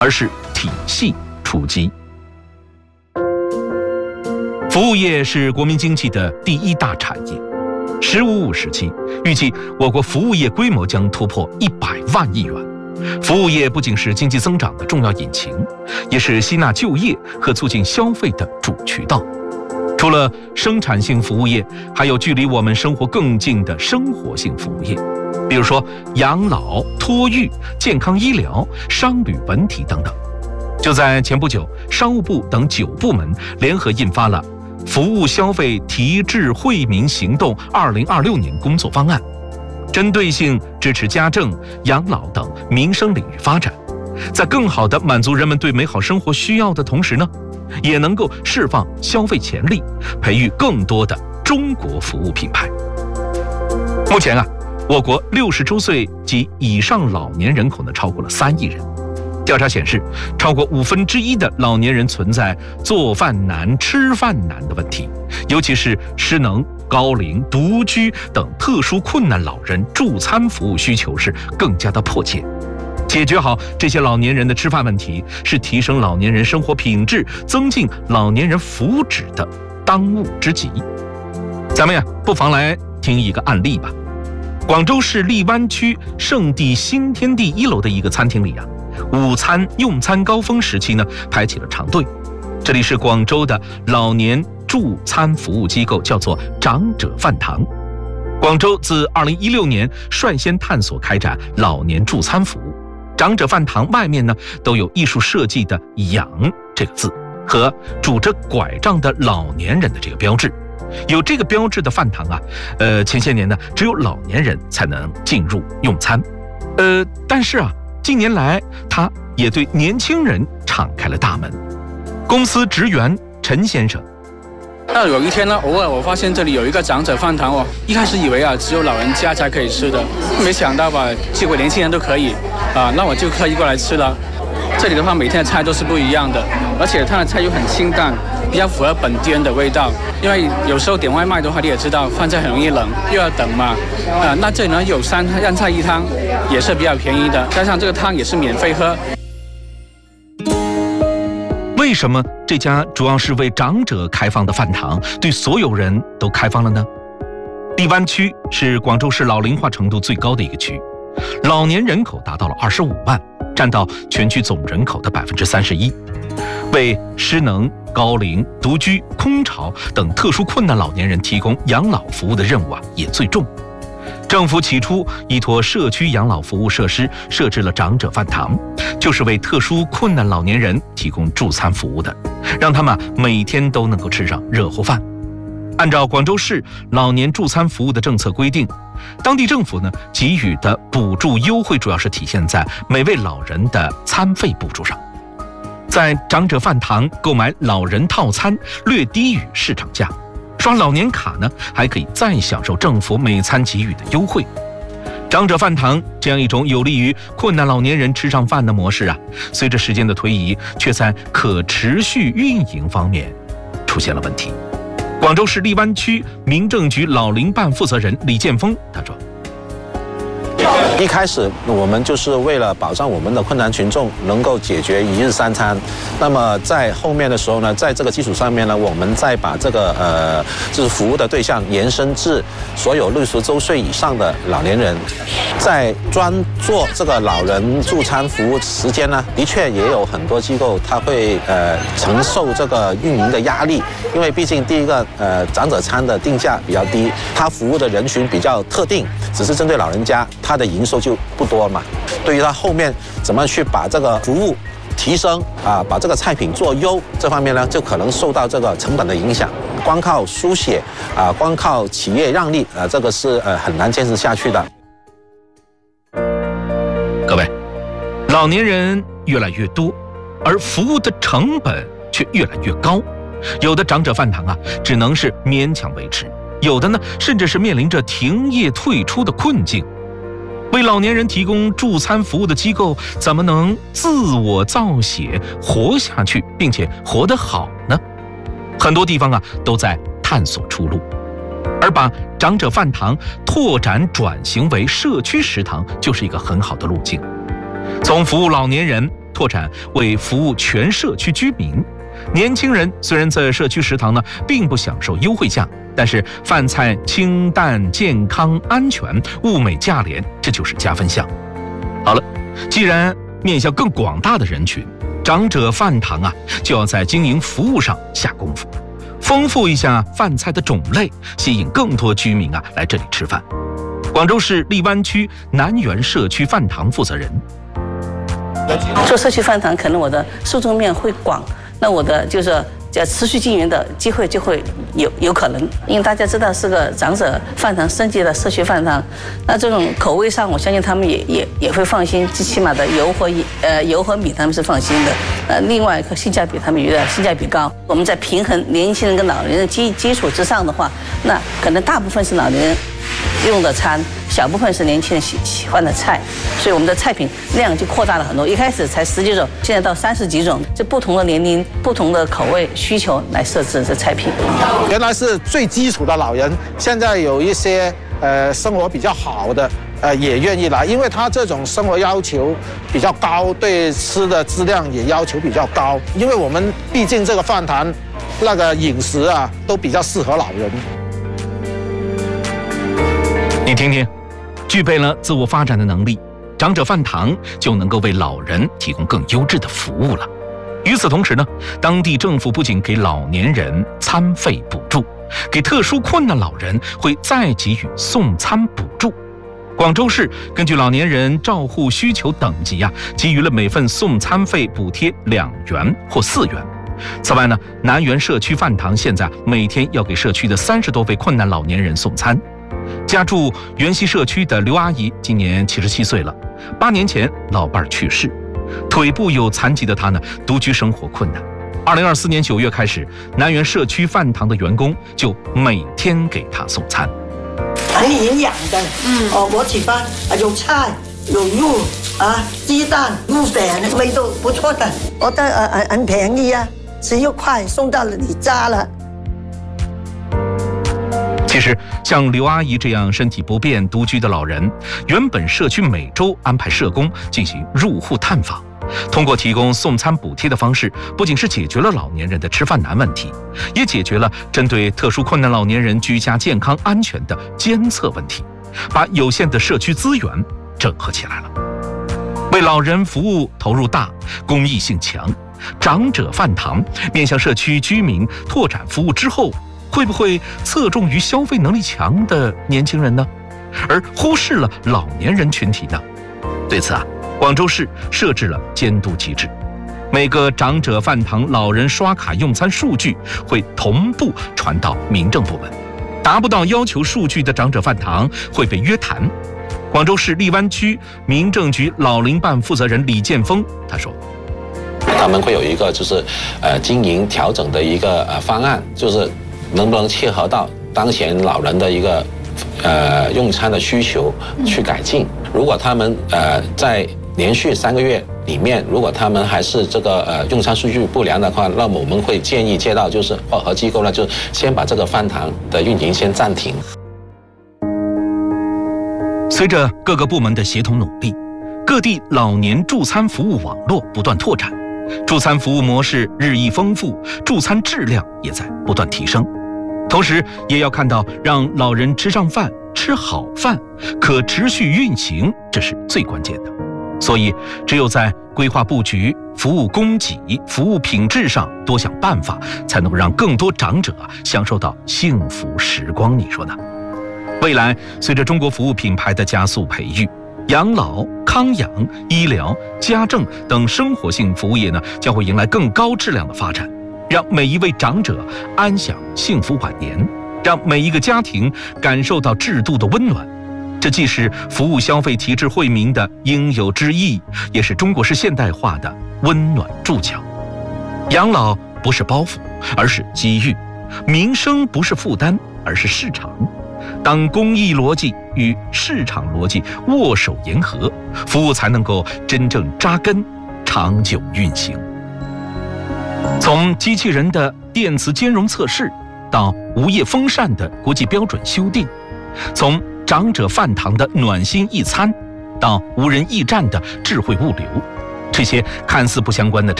而是体系出击。服务业是国民经济的第一大产业。“15+5”时期，预计我国服务业规模将突破100万亿元。服务业不仅是经济增长的重要引擎，也是吸纳就业和促进消费的主渠道。除了生产性服务业，还有距离我们生活更近的生活性服务业，比如说养老、托育、健康医疗、商旅文体等等。就在前不久，商务部等9部门联合印发了《服务消费提质惠民行动2026年工作方案》，针对性支持家政、养老等民生领域发展，在更好地满足人们对美好生活需要的同时呢，也能够释放消费潜力，培育更多的中国服务品牌。目前我国60周岁及以上老年人口呢超过了3亿人。调查显示，超过1/5的老年人存在做饭难、吃饭难的问题，尤其是失能、高龄、独居等特殊困难老人助餐服务需求是更加的迫切。解决好这些老年人的吃饭问题，是提升老年人生活品质、增进老年人福祉的当务之急。咱们不妨来听一个案例吧。广州市荔湾区圣地新天地1楼的一个餐厅里午餐用餐高峰时期呢，排起了长队。这里是广州的老年助餐服务机构，叫做长者饭堂。广州自2016年率先探索开展老年助餐服务。长者饭堂外面呢，都有艺术设计的“养”这个字和拄着拐杖的老年人的这个标志。有这个标志的饭堂前些年呢，只有老年人才能进入用餐。但是近年来，他也对年轻人敞开了大门。公司职员陈先生， 那有一天呢，偶尔我发现这里有一个长者饭堂一开始以为只有老人家才可以吃的，没想到结果年轻人都可以那我就特意过来吃了。这里的话，每天的菜都是不一样的，而且它的菜又很清淡，比较符合本地人的味道。因为有时候点外卖的话，你也知道饭菜很容易冷，又要等嘛。那这里呢有3样菜1汤，也是比较便宜的，加上这个汤也是免费喝。 为什么这家主要是为长者开放的饭堂对所有人都开放了呢？荔湾区是广州市老龄化程度最高的一个区，老年人口达到了25万，占到全区总人口的31%。为失能、高龄、独居、空巢等特殊困难老年人提供养老服务的任务也最重。政府起初依托社区养老服务设施设置了长者饭堂，就是为特殊困难老年人提供助餐服务的，让他们每天都能够吃上热乎饭。按照广州市老年助餐服务的政策规定，当地政府呢给予的补助优惠主要是体现在每位老人的餐费补助上。在长者饭堂购买老人套餐略低于市场价，刷老年卡呢还可以再享受政府每餐给予的优惠。长者饭堂这样一种有利于困难老年人吃上饭的模式随着时间的推移，却在可持续运营方面出现了问题。广州市荔湾区民政局老龄办负责人李建峰他说， 一开始我们就是为了保障我们的困难群众能够解决1日3餐，那么在后面的时候呢，在这个基础上面呢，我们再把这个就是服务的对象延伸至所有60周岁以上的老年人。在专做这个老人助餐服务时间呢，的确也有很多机构它会承受这个运营的压力，因为毕竟第一个长者餐的定价比较低，它服务的人群比较特定，只是针对老人家，它的营收就不多嘛。对于它后面怎么去把这个服务提升把这个菜品做优，这方面呢，就可能受到这个成本的影响。光靠书写光靠企业让利这个是很难坚持下去的。 各位，老年人越来越多，而服务的成本却越来越高。有的长者饭堂只能是勉强维持，有的呢甚至是面临着停业退出的困境。为老年人提供助餐服务的机构怎么能自我造血活下去，并且活得好呢？很多地方都在探索出路，而把长者饭堂拓展转型为社区食堂就是一个很好的路径。从服务老年人拓展为服务全社区居民。年轻人虽然在社区食堂呢并不享受优惠价，但是饭菜清淡、健康、安全、物美价廉，这就是加分项。好了，既然面向更广大的人群，长者饭堂啊就要在经营服务上下功夫，丰富一下饭菜的种类，吸引更多居民啊来这里吃饭。广州市荔湾区南园社区饭堂负责人： 做社区饭堂，可能我的受众面会广，那我的就是持续经营的机会就会有可能，因为大家知道是个长者饭堂升级的社区饭堂，那这种口味上，我相信他们也会放心，最起码的油和米他们是放心的。另外一个性价比，他们觉得性价比高。我们在平衡年轻人跟老年人基础之上的话，那可能大部分是老年人用的餐，小部分是年轻人喜欢的菜，所以我们的菜品量就扩大了很多。一开始才10几种，现在到30几种，这不同的年龄、不同的口味需求来设置这菜品。 原来是最基础的老人，现在有一些生活比较好的也愿意来，因为他这种生活要求比较高，对吃的质量也要求比较高。因为我们毕竟这个饭堂那个饮食啊都比较适合老人。 你听听，具备了自我发展的能力，长者饭堂就能够为老人提供更优质的服务了。与此同时呢，当地政府不仅给老年人餐费补助，给特殊困难老人会再给予送餐补助。广州市根据老年人照护需求等级给予了每份送餐费补贴2元或4元。此外呢，南园社区饭堂现在每天要给社区的30多位困难老年人送餐。家住园西社区的刘阿姨今年77岁了，8年前老伴去世，腿部有残疾的她呢，独居生活困难。2024年9月开始，南园社区饭堂的员工就每天给她送餐。 很营养的，我喜欢有菜有肉鸡蛋肉饼，味道不错的，我觉得很便宜啊，只要快送到你家了。 其实，像刘阿姨这样身体不便、独居的老人，原本社区每周安排社工进行入户探访，通过提供送餐补贴的方式，不仅是解决了老年人的吃饭难问题，也解决了针对特殊困难老年人居家健康安全的监测问题，把有限的社区资源整合起来了。为老人服务投入大，公益性强，长者饭堂面向社区居民拓展服务之后，会不会侧重于消费能力强的年轻人呢？而忽视了老年人群体呢？对此广州市设置了监督机制，每个长者饭堂老人刷卡用餐数据会同步传到民政部门，达不到要求数据的长者饭堂会被约谈。广州市荔湾区民政局老龄办负责人李建峰他说：“ 他们会有一个就是经营调整的一个方案，就是能不能切合到当前老人的一个用餐的需求去改进。如果他们在连续3个月里面，如果他们还是这个用餐数据不良的话，那么我们会建议街道就是和机构呢，就先把这个饭堂的运营先暂停。” 随着各个部门的协同努力，各地老年助餐服务网络不断拓展，助餐服务模式日益丰富，助餐质量也在不断提升。同时也要看到让老人吃上饭、吃好饭可持续运行，这是最关键的。所以只有在规划布局、服务供给、服务品质上多想办法，才能让更多长者享受到幸福时光，你说呢？未来随着中国服务品牌的加速培育，养老、康养、医疗、家政等生活性服务业呢，将会迎来更高质量的发展，让每一位长者安享幸福晚年，让每一个家庭感受到制度的温暖。这既是服务消费体制惠民的应有之义，也是中国式现代化的温暖注脚。养老不是包袱，而是机遇；民生不是负担，而是市场。当公益逻辑与市场逻辑握手言和，服务才能够真正扎根、长久运行。从机器人的电磁兼容测试，到无叶风扇的国际标准修订，从长者饭堂的暖心一餐，到无人驿站的智慧物流， 这些看似不相关的